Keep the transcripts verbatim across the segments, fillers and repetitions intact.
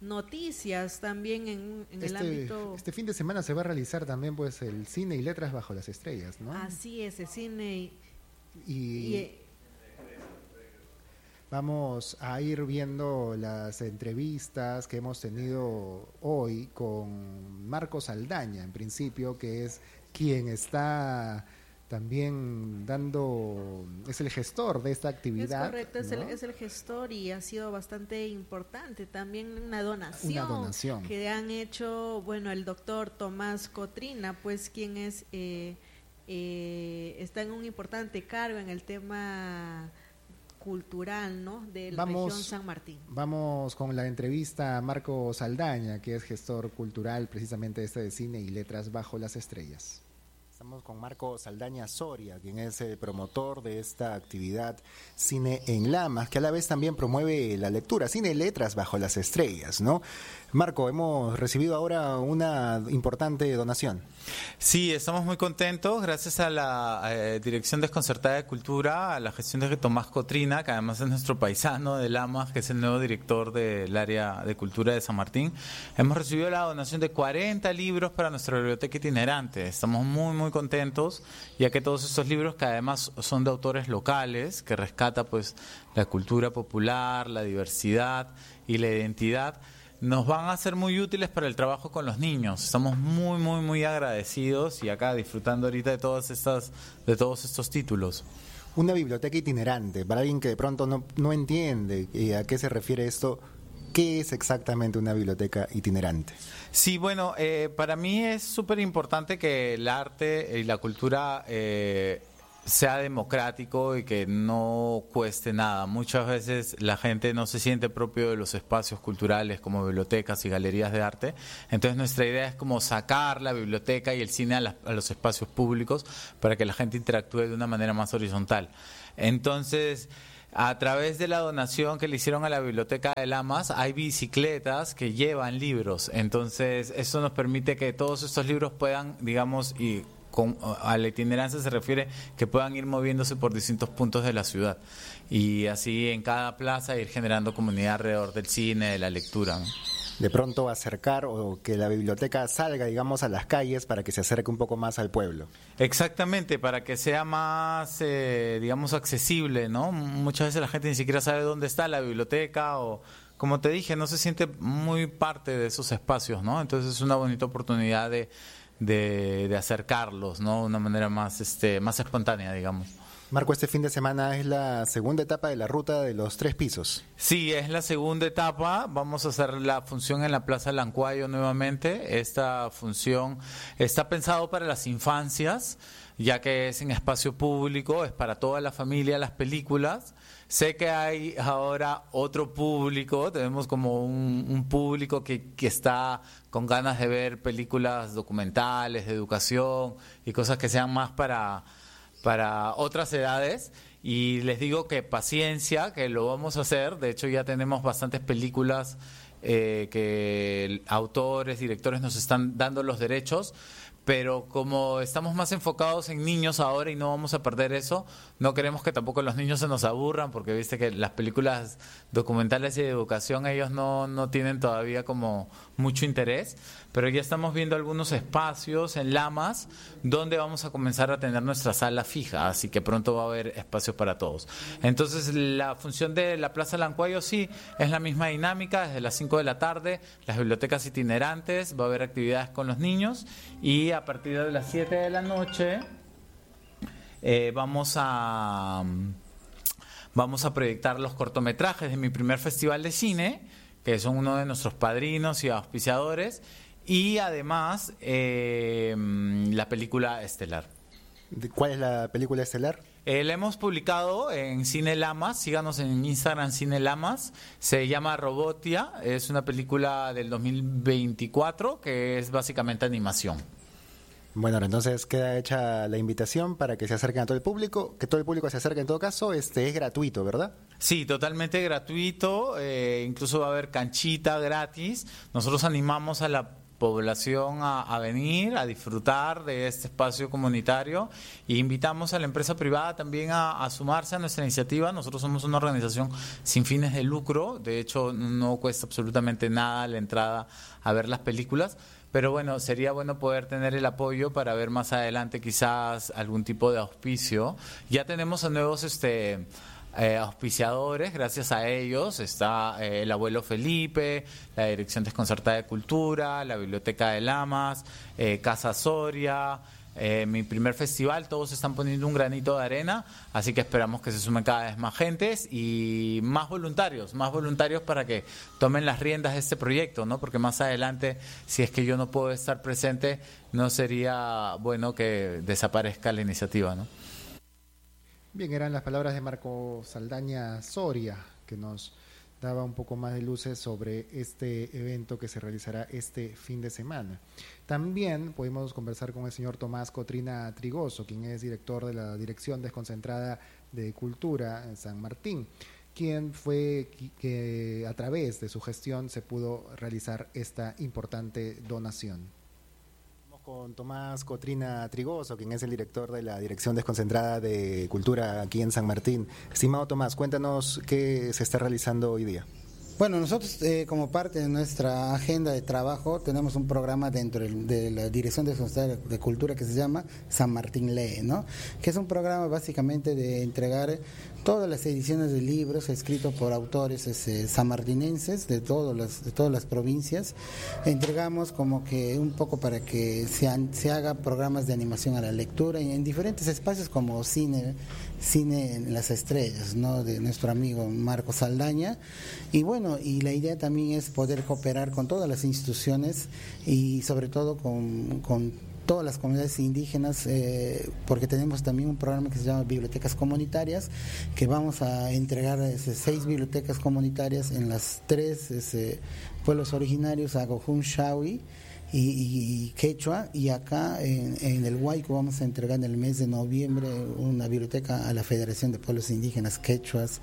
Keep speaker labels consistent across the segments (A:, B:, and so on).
A: noticias también en, en
B: este,
A: el ámbito.
B: Este fin de semana se va a realizar también pues el cine y letras bajo las estrellas, ¿no?
A: Así es, el cine y,
B: y,
A: y
B: vamos a ir viendo las entrevistas que hemos tenido hoy con Marco Saldaña, en principio, que es quien está también dando, es el gestor de esta actividad.
A: Es correcto,
B: ¿no?
A: es, el, es el gestor y ha sido bastante importante. También una donación,
B: una donación
A: que han hecho, bueno, el doctor Tomás Cotrina, pues quien es, eh, eh, está en un importante cargo en el tema cultural, ¿no?, de la
B: vamos,
A: región San Martín.
B: Vamos con la entrevista a Marco Saldaña, que es gestor cultural precisamente de este de cine y letras bajo las estrellas. Estamos con Marco Saldaña Soria, quien es el promotor de esta actividad Cine en Lamas, que a la vez también promueve la lectura, cine y letras bajo las estrellas, ¿no? Marco, hemos recibido ahora una importante donación.
C: Sí, estamos muy contentos, gracias a la eh, Dirección Desconcertada de Cultura, a la gestión de Tomás Cotrina, que además es nuestro paisano de Lamas, que es el nuevo director del área de cultura de San Martín. Hemos recibido la donación de cuarenta libros para nuestra biblioteca itinerante. Estamos muy, muy contentos, ya que todos estos libros, que además son de autores locales, que rescata pues la cultura popular, la diversidad y la identidad, nos van a ser muy útiles para el trabajo con los niños. Estamos muy, muy, muy agradecidos y acá disfrutando ahorita de todas estas, de todos estos títulos.
B: Una biblioteca itinerante, para alguien que de pronto no, no entiende a qué se refiere esto, ¿qué es exactamente una biblioteca itinerante?
C: Sí, bueno, eh, para mí es súper importante que el arte y la cultura eh, sea democrático y que no cueste nada. Muchas veces la gente no se siente propio de los espacios culturales como bibliotecas y galerías de arte. Entonces nuestra idea es como sacar la biblioteca y el cine a, la, a los espacios públicos para que la gente interactúe de una manera más horizontal. Entonces, a través de la donación que le hicieron a la Biblioteca de Lamas, hay bicicletas que llevan libros. Entonces, eso nos permite que todos estos libros puedan, digamos, y con, a la itinerancia se refiere que puedan ir moviéndose por distintos puntos de la ciudad. Y así en cada plaza ir generando comunidad alrededor del cine, de la lectura, ¿no?
B: De pronto acercar o que la biblioteca salga, digamos, a las calles para que se acerque un poco más al pueblo.
C: Exactamente, para que sea más, eh, digamos, accesible, ¿no? Muchas veces la gente ni siquiera sabe dónde está la biblioteca o, como te dije, no se siente muy parte de esos espacios, ¿no? Entonces es una bonita oportunidad de, de, de acercarlos, ¿no? De una manera más, este, más espontánea, digamos.
B: Marco, este fin de semana es la segunda etapa de la ruta de los tres pisos.
C: Sí, es la segunda etapa. Vamos a hacer la función en la Plaza Lancuayo nuevamente. Esta función está pensado para las infancias, ya que es en espacio público, es para toda la familia las películas. Sé que hay ahora otro público, tenemos como un, un público que, que está con ganas de ver películas documentales, de educación y cosas que sean más para... para otras edades, y les digo que paciencia, que lo vamos a hacer. De hecho ya tenemos bastantes películas eh, que autores, directores nos están dando los derechos, pero como estamos más enfocados en niños ahora y no vamos a perder eso, no queremos que tampoco los niños se nos aburran, porque viste que las películas documentales y de educación ellos no, no tienen todavía como mucho interés, pero ya estamos viendo algunos espacios en Lamas donde vamos a comenzar a tener nuestra sala fija, así que pronto va a haber espacios para todos. Entonces la función de la Plaza Lancuayo sí es la misma dinámica, desde las cinco de la tarde, las bibliotecas itinerantes, va a haber actividades con los niños, y a partir de las siete de la noche eh, vamos a vamos a proyectar los cortometrajes de mi primer festival de cine, que son uno de nuestros padrinos y auspiciadores, y además eh, la película estelar.
B: ¿Cuál es la película estelar?
C: Eh, la hemos publicado en Cine Lamas, síganos en Instagram, Cine Lamas, se llama Robotia, es una película del dos mil veinticuatro que es básicamente animación.
B: Bueno, entonces queda hecha la invitación para que se acerquen a todo el público, que todo el público se acerque en todo caso, este es gratuito, ¿verdad?
C: Sí, totalmente gratuito, eh, incluso va a haber canchita gratis. Nosotros animamos a la población a, a venir, a disfrutar de este espacio comunitario, y invitamos a la empresa privada también a, a sumarse a nuestra iniciativa. Nosotros somos una organización sin fines de lucro, de hecho no cuesta absolutamente nada la entrada a ver las películas, pero bueno, sería bueno poder tener el apoyo para ver más adelante quizás algún tipo de auspicio. Ya tenemos a nuevos este Eh, auspiciadores, gracias a ellos está eh, el Abuelo Felipe, la Dirección Desconcertada de Cultura, la Biblioteca de Lamas, eh, Casa Soria, eh, mi primer festival. Todos están poniendo un granito de arena, así que esperamos que se sumen cada vez más gentes y más voluntarios, más voluntarios para que tomen las riendas de este proyecto, ¿no? Porque más adelante, si es que yo no puedo estar presente, no sería bueno que desaparezca la iniciativa, ¿no?
B: Bien, eran las palabras de Marco Saldaña Soria, que nos daba un poco más de luces sobre este evento que se realizará este fin de semana. También pudimos conversar con el señor Tomás Cotrina Trigoso, quien es director de la Dirección Desconcentrada de Cultura en San Martín, quien fue que a través de su gestión se pudo realizar esta importante donación. Con Tomás Cotrina Trigoso, quien es el director de la Dirección Desconcentrada de Cultura aquí en San Martín. Estimado Tomás, cuéntanos qué se está realizando hoy día.
D: Bueno, nosotros eh, como parte de nuestra agenda de trabajo tenemos un programa dentro de la Dirección Desconcentrada de Cultura que se llama San Martín Lee, ¿no? Que es un programa básicamente de entregar todas las ediciones de libros escritos por autores este, sanmartinenses de, todos las, de todas las provincias. Entregamos como que un poco para que se, se haga programas de animación a la lectura y en diferentes espacios como cine, cine en las estrellas, ¿no? De nuestro amigo Marco Saldaña. Y bueno, y la idea también es poder cooperar con todas las instituciones y sobre todo con, con todas las comunidades indígenas, eh, porque tenemos también un programa que se llama Bibliotecas Comunitarias, que vamos a entregar ese, seis bibliotecas comunitarias en las tres ese, pueblos originarios, Agojún, Shawi y, y, y Quechua, y acá en, en el Huayco vamos a entregar en el mes de noviembre una biblioteca a la Federación de Pueblos Indígenas Quechuas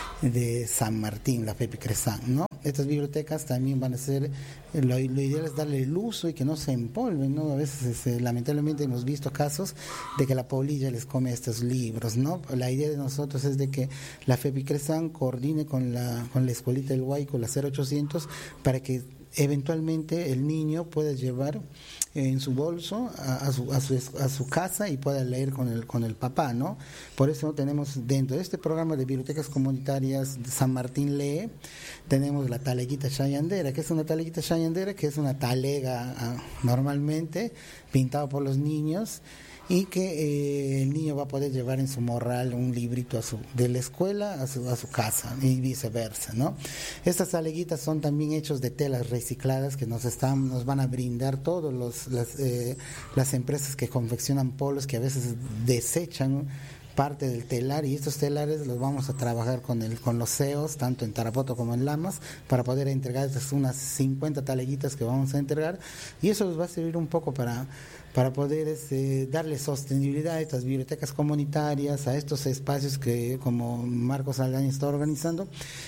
D: de San Martín, la FEPICRESAN, ¿no? Estas bibliotecas también van a ser, lo, lo ideal es darle el uso y que no se empolven, ¿no? A veces este, lamentablemente hemos visto casos de que la polilla les come estos libros, ¿no? La idea de nosotros es de que la FEPICRESAN coordine con la, con la escuelita del Huayco, la cero ochocientos, para que eventualmente el niño pueda llevar en su bolso a, a, su, a, su, a su casa y pueda leer con el, con el papá, ¿no? Por eso tenemos dentro de este programa de bibliotecas comunitarias de San Martín Lee, tenemos la taleguita chayandera, que es una taleguita chayandera, que es una talega uh, normalmente pintado por los niños, y que eh, el niño va a poder llevar en su morral un librito a su, de la escuela a su, a su casa y viceversa, ¿no? Estas taleguitas son también hechos de telas recicladas que nos están, nos van a brindar todos los las, eh, las empresas que confeccionan polos, que a veces desechan parte del telar, y estos telares los vamos a trabajar con el con los C E Os, tanto en Tarapoto como en Lamas, para poder entregar estas unas cincuenta taleguitas que vamos a entregar, y eso les va a servir un poco para para poder este, darle sostenibilidad a estas bibliotecas comunitarias, a estos espacios que como Marco Saldaña está organizando.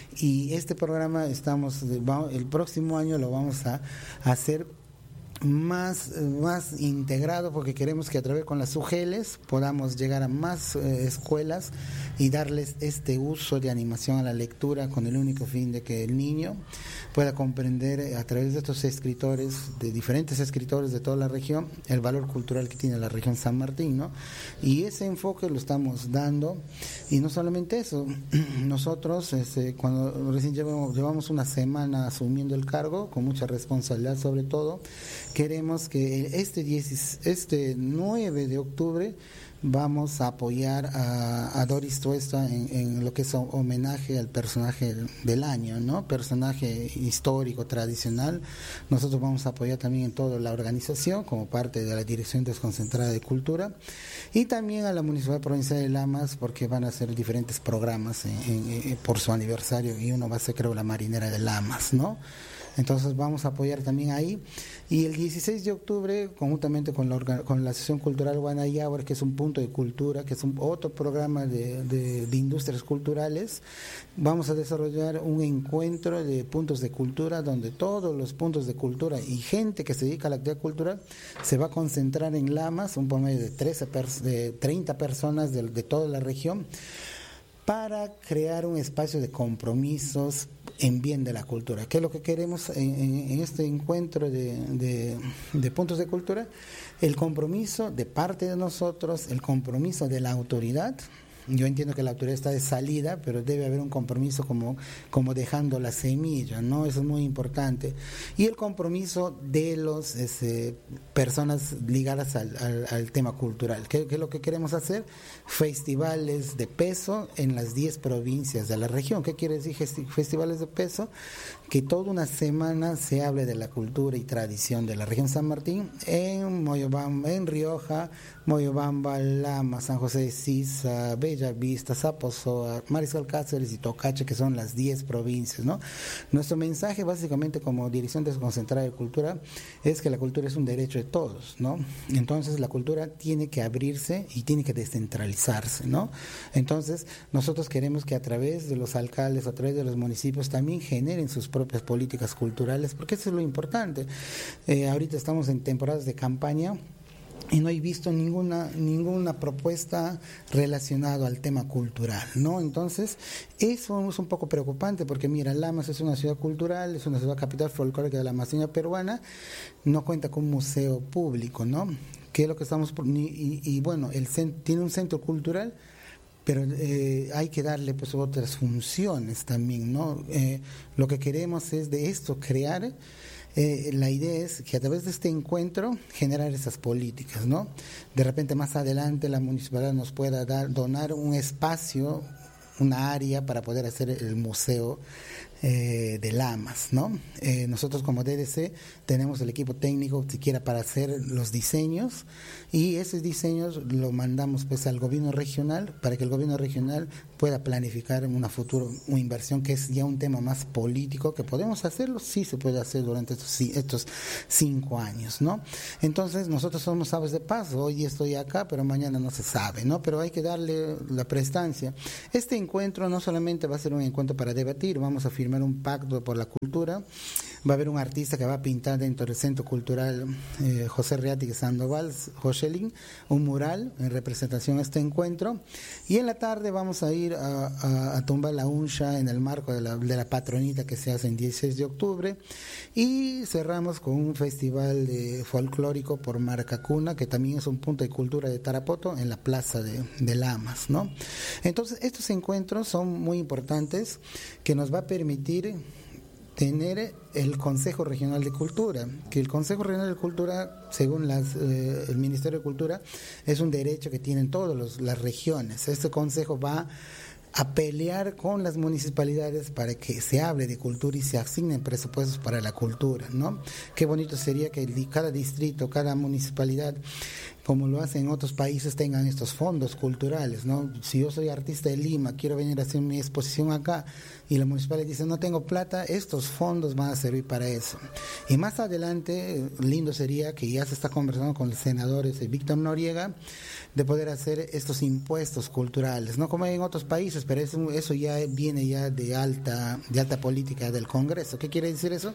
D: Y este programa estamos el próximo año lo vamos a, a hacer más, más integrado, porque queremos que a través con las U G Ls podamos llegar a más eh, escuelas y darles este uso de animación a la lectura, con el único fin de que el niño pueda comprender a través de estos escritores, de diferentes escritores de toda la región, el valor cultural que tiene la región San Martín, ¿no? Y ese enfoque lo estamos dando, y no solamente eso, nosotros este, cuando recién llevamos, llevamos una semana asumiendo el cargo, con mucha responsabilidad sobre todo, queremos que este, diez, este nueve de octubre vamos a apoyar a, a Doris Tuesta en, en lo que es homenaje al personaje del año, ¿no? Personaje histórico, tradicional. Nosotros vamos a apoyar también en toda la organización como parte de la Dirección Desconcentrada de Cultura, y también a la Municipalidad Provincial de Lamas, porque van a hacer diferentes programas en, en, en, por su aniversario, y uno va a ser, creo, la Marinera de Lamas, ¿no? Entonces vamos a apoyar también ahí. Y el dieciséis de octubre, conjuntamente con la, con la Asociación Cultural Guanayabra, que es un punto de cultura, que es un, otro programa de, de, de industrias culturales, vamos a desarrollar un encuentro de puntos de cultura donde todos los puntos de cultura y gente que se dedica a la actividad cultural se va a concentrar en Lamas, un promedio de, trece, de treinta personas de, de toda la región, para crear un espacio de compromisos en bien de la cultura. ¿Qué es lo que queremos en, en, en este encuentro de, de, de puntos de cultura? El compromiso de parte de nosotros, el compromiso de la autoridad. Yo entiendo que la autoridad está de salida, pero debe haber un compromiso como, como dejando la semilla, ¿no? Eso es muy importante. Y el compromiso de las este, personas ligadas al, al, al tema cultural. ¿Qué, ¿Qué es lo que queremos hacer? Festivales de peso en las diez provincias de la región. ¿Qué quiere decir festivales de peso? Que toda una semana se hable de la cultura y tradición de la región San Martín en Moyobamba, en Rioja, Moyobamba, Lama, San José de Sisa, Bellavista, Zaposoa, Mariscal Cáceres y Tocache, que son las diez provincias, ¿no? Nuestro mensaje básicamente como Dirección Desconcentrada de Cultura es que la cultura es un derecho de todos, ¿no? Entonces la cultura tiene que abrirse y tiene que descentralizarse, ¿no? Entonces nosotros queremos que a través de los alcaldes, a través de los municipios también generen sus propias políticas culturales, porque eso es lo importante. Eh, ahorita estamos en temporadas de campaña y no he visto ninguna ninguna propuesta relacionada al tema cultural, ¿no? Entonces, eso es un poco preocupante porque, mira, Lamas es una ciudad cultural, es una ciudad capital folclórica de la Amazonía peruana, no cuenta con un museo público, ¿no? Que es lo que estamos... Y, y bueno, el tiene un centro cultural, pero eh, hay que darle pues otras funciones también, ¿no? Eh, lo que queremos es de esto crear... Eh, la idea es que a través de este encuentro generar esas políticas, ¿no? De repente más adelante la municipalidad nos pueda dar, donar un espacio, una área para poder hacer el museo eh, de Lamas, ¿no? Eh, nosotros como D D C tenemos el equipo técnico siquiera para hacer los diseños y esos diseños lo mandamos pues al gobierno regional para que el gobierno regional pueda planificar en una futura una inversión que es ya un tema más político, que podemos hacerlo, sí se puede hacer durante estos, estos cinco años, ¿no? Entonces nosotros somos aves de paso, hoy estoy acá, pero mañana no se sabe, ¿no? Pero hay que darle la prestancia. Este encuentro no solamente va a ser un encuentro para debatir, vamos a firmar un pacto por la cultura, va a haber un artista que va a pintar dentro del Centro Cultural eh, José Reati Sandoval, Joshelin, un mural en representación a este encuentro, y en la tarde vamos a ir a, a, a tumbar la uncha en el marco de la, de la patronita que se hace el dieciséis de octubre, y cerramos con un festival de folclórico por Maracacuna, que también es un punto de cultura de Tarapoto, en la plaza de, de Lamas, ¿no? Entonces estos encuentros son muy importantes, que nos va a permitir tener el Consejo Regional de Cultura, que el Consejo Regional de Cultura, según las, eh, el Ministerio de Cultura, es un derecho que tienen todas las regiones. Este consejo va a pelear con las municipalidades para que se hable de cultura y se asignen presupuestos para la cultura, ¿no? Qué bonito sería que cada distrito, cada municipalidad, como lo hacen en otros países, tengan estos fondos culturales, ¿no? Si yo soy artista de Lima, quiero venir a hacer mi exposición acá, y la municipalidad dice, no tengo plata, estos fondos van a servir para eso. Y más adelante, lindo sería que ya se está conversando con los senadores de Víctor Noriega, de poder hacer estos impuestos culturales, no como hay en otros países, pero eso, eso ya viene ya de alta, de alta política del Congreso. ¿Qué quiere decir eso?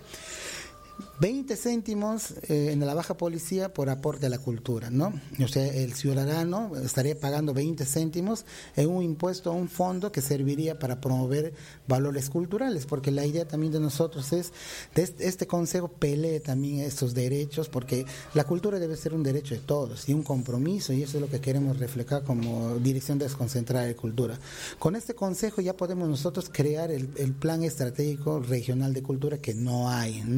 D: veinte céntimos eh, en la baja policía por aporte a la cultura, ¿no? O sea, el ciudadano estaría pagando veinte céntimos en un impuesto a un fondo que serviría para promover valores culturales, porque la idea también de nosotros es, de este, este consejo pelee también estos derechos, porque la cultura debe ser un derecho de todos y un compromiso, y eso es lo que queremos reflejar como Dirección Desconcentrada de Cultura. Con este consejo ya podemos nosotros crear el, el plan estratégico regional de cultura, que no hay, no, no, no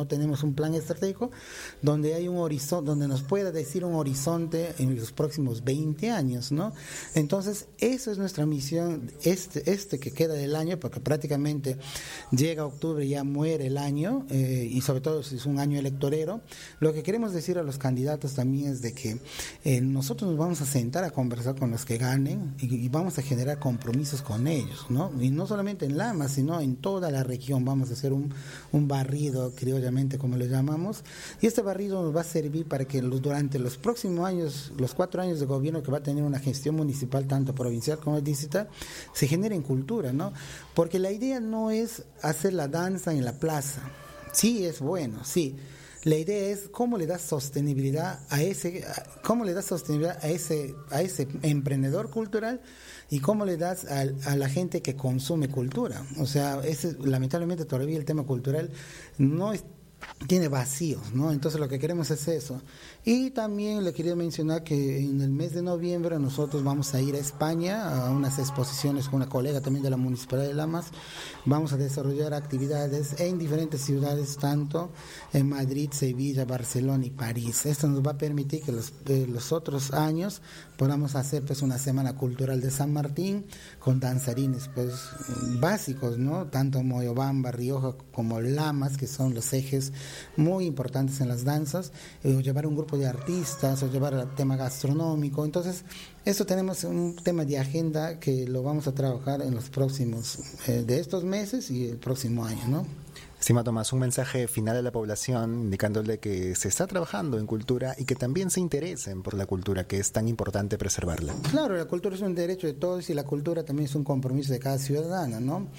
D: no tenemos un plan estratégico donde hay un horizonte, donde nos pueda decir un horizonte en los próximos veinte años, ¿no? Entonces, eso es nuestra misión, este, este que queda del año, porque prácticamente llega octubre y ya muere el año, eh, y sobre todo si es un año electorero. Lo que queremos decir a los candidatos también es de que eh, nosotros nos vamos a sentar a conversar con los que ganen y, y vamos a generar compromisos con ellos, ¿no? Y no solamente en Lamas, sino en toda la región. Vamos a hacer un, un barrido, criollamente como le llamamos, y este barrido nos va a servir para que los, durante los próximos años, los cuatro años de gobierno que va a tener una gestión municipal, tanto provincial como distrital, se genere en cultura, ¿no? Porque la idea no es hacer la danza en la plaza. Sí, es bueno, sí. La idea es cómo le das sostenibilidad a ese, cómo le das sostenibilidad a ese, a ese emprendedor cultural y cómo le das a, a la gente que consume cultura. O sea, ese, lamentablemente todavía el tema cultural no es, tiene vacíos, ¿no? Entonces lo que queremos es eso. Y también le quería mencionar que en el mes de noviembre nosotros vamos a ir a España a unas exposiciones con una colega también de la Municipalidad de Lamas. Vamos a desarrollar actividades en diferentes ciudades, tanto en Madrid, Sevilla, Barcelona y París. Esto nos va a permitir que los, eh, los otros años podamos hacer pues una semana cultural de San Martín con danzarines pues básicos, ¿no? Tanto Moyobamba, Rioja como Lamas, que son los ejes muy importantes en las danzas, eh, llevar un grupo de artistas o llevar el tema gastronómico. Entonces, eso tenemos un tema de agenda que lo vamos a trabajar en los próximos, eh, de estos meses y el próximo año, ¿no?
B: Estimado Tomás, un mensaje final a la población indicándole que se está trabajando en cultura y que también se interesen por la cultura, que es tan importante preservarla.
D: Claro, la cultura es un derecho de todos y la cultura también es un compromiso de cada ciudadano, ¿no?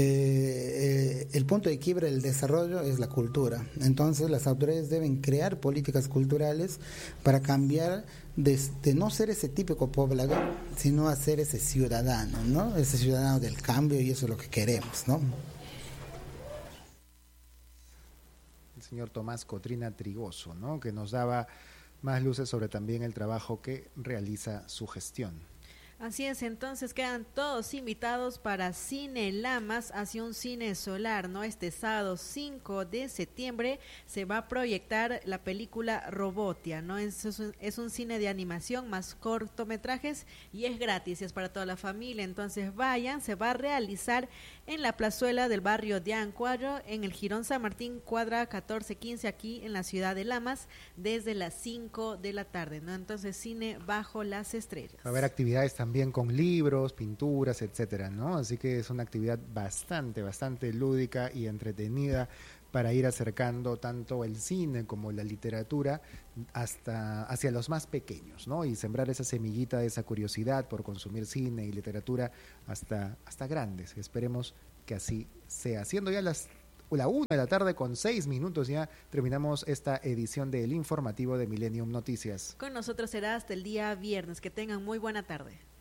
D: Eh, eh, el punto de quiebre del desarrollo es la cultura. Entonces, las autoridades deben crear políticas culturales para cambiar de, de no ser ese típico poblador, sino a ser ese ciudadano, ¿no? Ese ciudadano del cambio, y eso es lo que queremos, ¿no?
B: El señor Tomás Cotrina Trigoso, ¿no? Que nos daba más luces sobre también el trabajo que realiza su gestión.
A: Así es, entonces quedan todos invitados para Cine Lamas hacia un cine solar, ¿no? Este sábado cinco de septiembre se va a proyectar la película Robotia, ¿no? Es, es, un, es un cine de animación más cortometrajes y es gratis, es para toda la familia, entonces vayan, se va a realizar en la plazuela del barrio de Ancuayo, en el Jirón San Martín, cuadra catorce quince, aquí en la ciudad de Lamas, desde las cinco de la tarde, ¿no? Entonces cine bajo las estrellas.
B: Va a haber actividades también también con libros, pinturas, etcétera, ¿no? Así que es una actividad bastante, bastante lúdica y entretenida para ir acercando tanto el cine como la literatura hasta hacia los más pequeños, ¿no? Y sembrar esa semillita de esa curiosidad por consumir cine y literatura hasta, hasta grandes. Esperemos que así sea. Siendo ya las la una de la tarde con seis minutos, ya terminamos esta edición del informativo de Millennium Noticias.
A: Con nosotros será hasta el día viernes. Que tengan muy buena tarde.